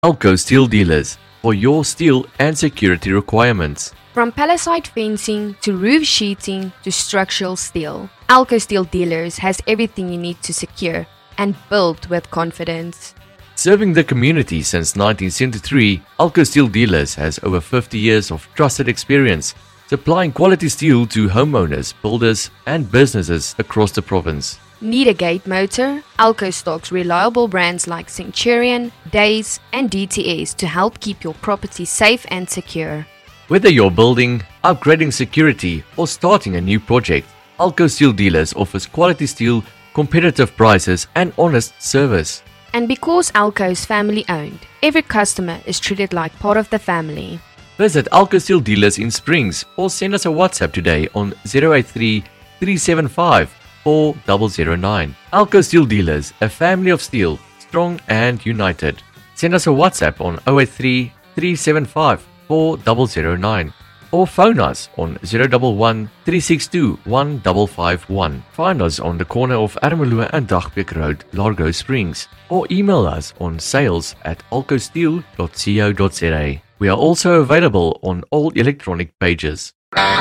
Alco Steel Dealers for your steel and security requirements. From palisade fencing to roof sheeting to structural steel, Alco Steel Dealers has everything you need to secure and build with confidence. Serving the community since 1973, Alco Steel Dealers has over 50 years of trusted experience, supplying quality steel to homeowners, builders, and businesses across the province. Need a gate motor? Alco stocks reliable brands like Centurion, Days, and DTS to help keep your property safe and secure. Whether you're building, upgrading security, or starting a new project, Alco Steel Dealers offers quality steel, competitive prices, and honest service. And because Alco is family owned, every customer is treated like part of the family. Visit Alco Steel Dealers in Springs or send us a WhatsApp today on 083 375 4009. Alco Steel Dealers, a family of steel, strong and united. Send us a WhatsApp on 083 375 4009 or phone us on 011 362 1551. Find us on the corner of Ermelo and Dagbeek Road, Largo Springs, or email us on sales@alcosteel.co.za. We are also available on all electronic pages.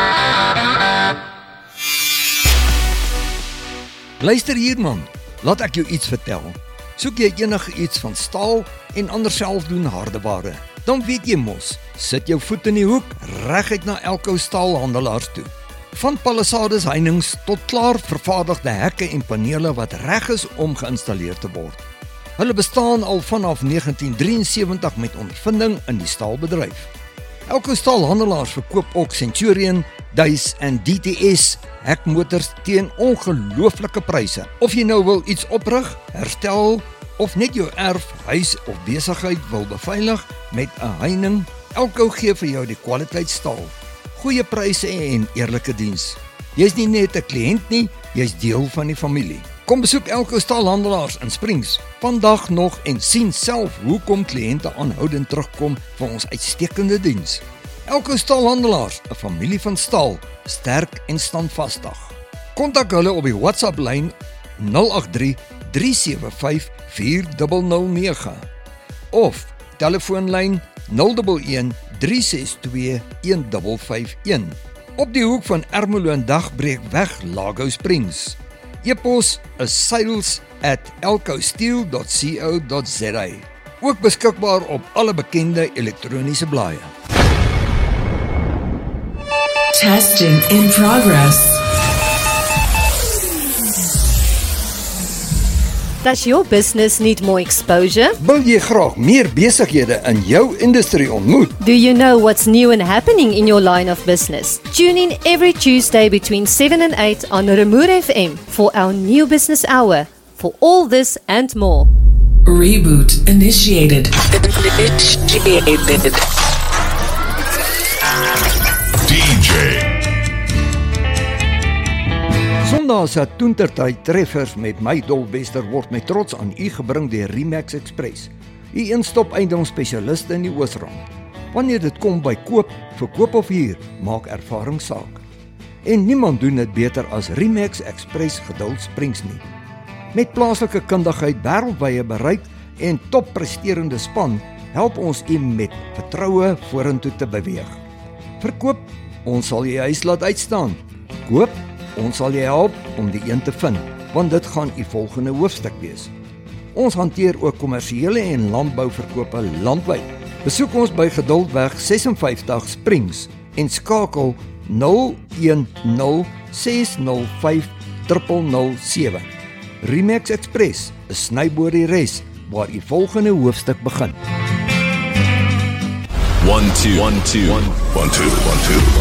Luister hier man, laat ek jou iets vertel. Soek jy enige iets van staal en ander selfdoen hardeware, dan weet jy mos, sit jou voet in die hoek, reguit na Alco staalhandelaars toe. Van palisades heininge tot klaar vervaardigde hekke en panele wat reg is om geïnstalleer te word. Hulle bestaan al vanaf 1973 met ondervinding in die staalbedryf. Alco staalhandelaars verkoop ook Centurion, Days en DTS hekmotors teen ongelooflike pryse. Of jy nou wil iets oprig, herstel of net jou erf, huis of besigheid wil beveilig met 'n heining, Alco gee vir jou die kwaliteit staal, goeie pryse en eerlike diens. Jy's nie net 'n kliënt nie, jy's deel van die familie. Kom besoek Alco staalhandelaars in Springs vandag nog en sien self hoekom kliënte aanhoudend terugkom vir ons uitstekende diens. Alco staalhandelaars, 'n familie van staal, sterk en standvastig. Kontak hulle op die WhatsApp lyn 083 375 4009 of telefoonlyn 011 362 1551 op die hoek van Ermelo en Dagbreekweg, Largo Springs. E-pos is sales@alcosteel.co.za. Ook beskikbaar op alle bekende elektroniese blaaie. Testing in progress. Does your business need more exposure? Wil jy graag meer besighede in jou industrie ontmoet? Do you know what's new and happening in your line of business? Tune in every Tuesday between 7 and 8 on Remote FM for our new business hour. For all this and more. Reboot initiated. DJ. Sondag se toentertyd treffers met my Dolwester word met trots aan u gebring deur Remax Express, u eenstop eiendomsspesialiste in die Oosrand. Wanneer dit kom by koop, verkoop of huur, maak ervaring saak. En niemand doen dit beter as Remax Express Geduld Springs nie. Met plaaslike kundigheid, wêreldwye bereik en toppresterende span, help ons u met vertroue vorentoe te beweeg. Verkoop, ons sal jy huis laat uitstaan. Koop, ons sal jy help om die een te vind, want dit gaan u volgende hoofstuk wees. Ons hanteer ook kommersiële en landbouverkope landwyd. Besoek ons by Geduldweg 56 Springs en skakel 010 605 0007. Remax Express, 'n snyboor die res waar u volgende hoofstuk begin. 1 2 1 2 1 2 1 2